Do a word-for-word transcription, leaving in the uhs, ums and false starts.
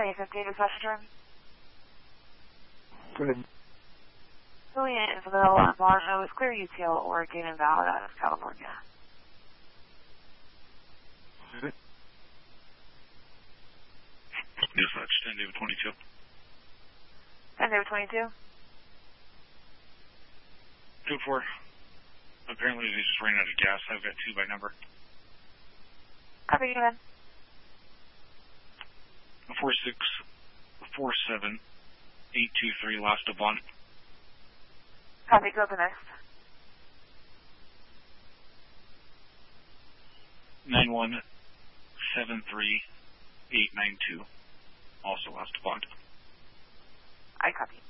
twenty-fifth David Passenger. Go ahead. Julian Isabel on Marno is clear U T L Oregon and valid out of California. Good. Dispatch, ten David twenty-two. ten David twenty-two. two four. Apparently they just ran out of gas. I've got two by number. Copy, go ahead. four six four seven eight two three, last up on. Copy, go to the next. nine one seven three eight nine two, also last up on. I copy.